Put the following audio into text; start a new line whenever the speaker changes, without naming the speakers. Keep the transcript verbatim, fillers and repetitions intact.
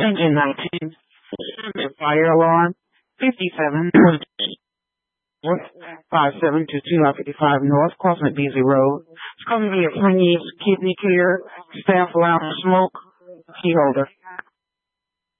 Engine nineteen. Fire alarm fifty-seven twenty. five seven two two fifty-five North, crossing Beasley Road. It's going to be a Chinese kidney care, staff allowed to smoke, key holder.